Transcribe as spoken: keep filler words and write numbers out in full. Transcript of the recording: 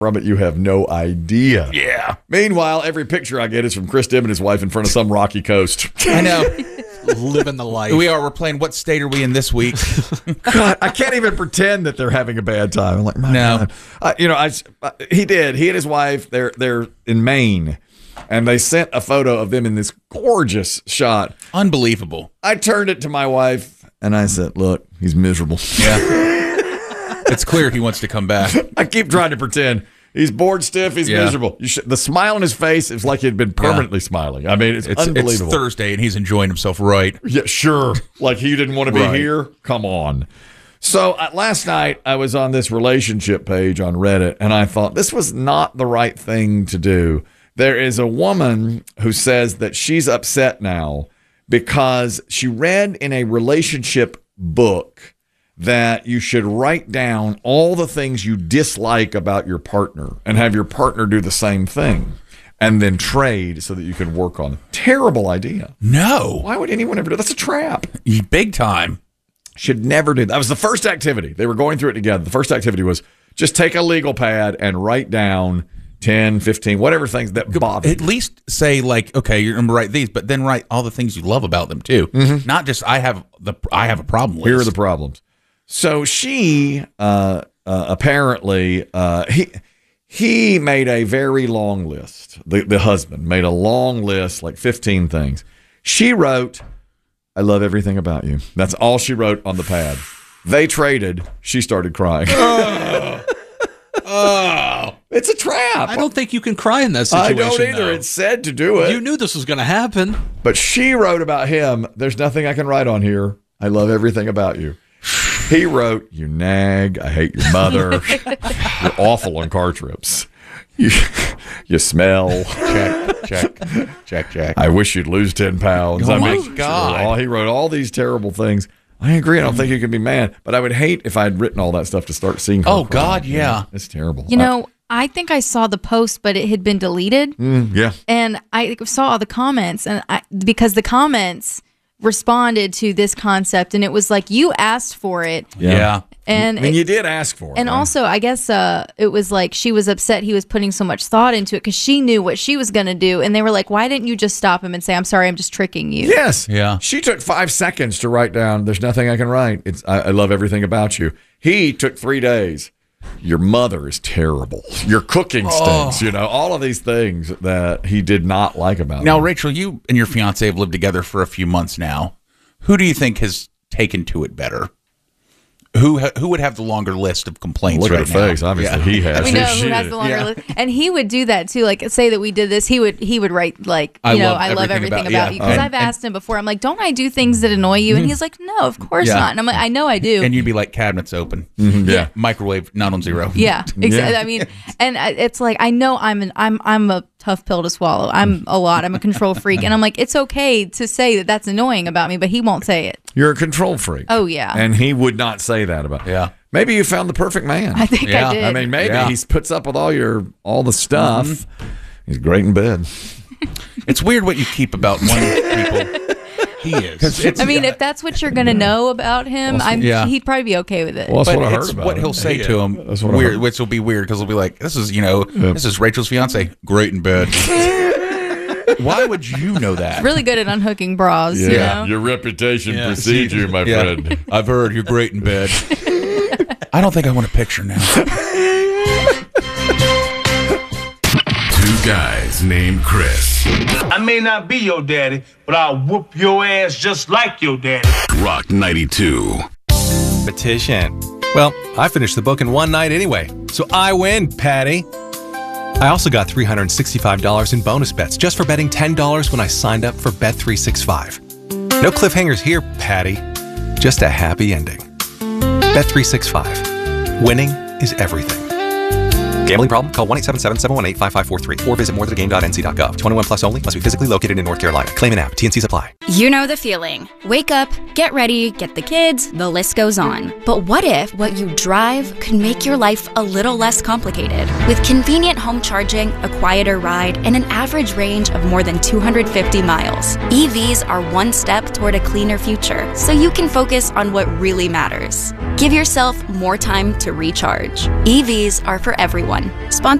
from it, you have no idea. Yeah. Meanwhile, every picture I get is from Chris Dim and his wife in front of some rocky coast. I know. Living the life. We are. We're playing What State Are We In this week? God, I can't even pretend that they're having a bad time. I'm like, my No. God. Uh, you know, I, uh, he did. He and his wife, they're, they're in Maine, and they sent a photo of them in this gorgeous shot. Unbelievable. I turned it to my wife, and I said, look, he's miserable. Yeah. It's clear he wants to come back. I keep trying to pretend. He's bored stiff. He's Yeah. miserable. You should, the smile on his face is like he'd been permanently yeah. smiling. I mean, it's, it's unbelievable. It's Thursday, and he's enjoying himself right. Yeah, sure. Like he didn't want to be right. here? Come on. So uh, last night, I was on this relationship page on Reddit, and I thought this was not the right thing to do. There is a woman who says that she's upset now because she read in a relationship book that you should write down all the things you dislike about your partner and have your partner do the same thing and then trade so that you can work on it. Terrible idea. No. Why would anyone ever do that? That's a trap. Big time. Should never do that. That was the first activity. They were going through it together. The first activity was just take a legal pad and write down ten, fifteen, whatever things that bother you. At least say, like, okay, you're going to write these, but then write all the things you love about them, too. Mm-hmm. Not just, I have the I have a problem with. Here are the problems. So she uh, uh, apparently uh, he he made a very long list. The the husband made a long list, like fifteen things. She wrote, "I love everything about you." That's all she wrote on the pad. They traded. She started crying. Oh, oh. It's a trap. I don't think you can cry in that situation. I don't either. Though. It said to do it. You knew this was going to happen. But she wrote about him. There's nothing I can write on here. I love everything about you. He wrote, you nag, I hate your mother, you're awful on car trips, you, you smell, check, check, check, check. I wish you'd lose ten pounds. Oh I my mean, God. All, he wrote all these terrible things. I agree. I don't think you can be mad, but I would hate if I had written all that stuff to start seeing her Oh, cry. God, yeah. It's terrible. You know, I think I saw the post, but it had been deleted. Mm, yeah. And I saw all the comments, and I, because the comments responded to this concept, and it was like, you asked for it. Yeah. yeah. And I mean, it, you did ask for it. And right? also, I guess uh, it was like she was upset he was putting so much thought into it because she knew what she was going to do. And they were like, why didn't you just stop him and say, I'm sorry, I'm just tricking you? Yes. Yeah. She took five seconds to write down, there's nothing I can write. It's I, I love everything about you. He took three days. Your mother is terrible. Your cooking stinks. Oh. You know, all of these things that he did not like about Now, him. Rachel, you and your fiance have lived together for a few months now. Who do you think has taken to it better? Who ha- who would have the longer list of complaints Look right at her now? face. Obviously, Yeah. he has. We know She who has did. the longer Yeah. list. And he would do that too. Like, say that we did this, he would he would write like, you I know, love I love everything everything about- about, yeah. you. Because And- I've asked him before. I'm like, don't I do things that annoy you? And he's like, no, of course Yeah. not. And I'm like, I know I do. And you'd be like, cabinets open. Mhm, yeah. Microwave not on zero. Yeah, exactly. Yeah. I mean, and I- it's like I know I'm an I'm I'm a tough pill to swallow. I'm a lot. I'm a control freak, and I'm like, it's okay to say that that's annoying about me, but he won't say it. You're a control freak. Oh yeah, And he would not say that about you. Yeah. Maybe you found the perfect man. I think Yeah. I did. I mean, maybe Yeah. he puts up with all your all the stuff. Mm-hmm. He's great in bed. It's weird what you keep about one people. He is. It's, I mean, if that's what you're gonna know about him, I'm, Yeah. he'd probably be okay with it. Well, that's but what I heard it's about what him. he'll say Yeah. to him, That's what I weird, heard. which will be weird because he'll be like, "This is, you know, this is Rachel's fiance, great in bed." Why would you know that? Really good at unhooking bras. You know? Your reputation Yeah. precedes you, my Yeah. friend. I've heard you're great in bed. I don't think I want a picture now. Two guys named Chris. I may not be your daddy, but I'll whoop your ass just like your daddy. Rock ninety-two. Petition. Well, I finished the book in one night anyway, so I win, Patty. I also got three hundred sixty-five dollars in bonus bets just for betting ten dollars when I signed up for Bet three sixty-five. No cliffhangers here, Patty. Just a happy ending. Bet three sixty-five. Winning is everything. Gambling problem? Call one eight seven seven, seven one eight, five five four three or visit more than a game dot n c dot gov. twenty-one plus only. Must be physically located in North Carolina. Claim an app. T N Cs apply. You know the feeling. Wake up, get ready, get the kids, the list goes on. But what if what you drive could make your life a little less complicated? With convenient home charging, a quieter ride, and an average range of more than two hundred fifty miles, E Vs are one step toward a cleaner future, so you can focus on what really matters. Give yourself more time to recharge. E Vs are for everyone. Sponsored